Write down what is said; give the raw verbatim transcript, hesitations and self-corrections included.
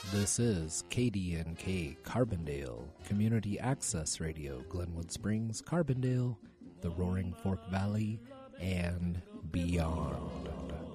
This is K D N K Carbondale, Community Access Radio, Glenwood Springs, Carbondale, the Roaring Fork Valley, and beyond.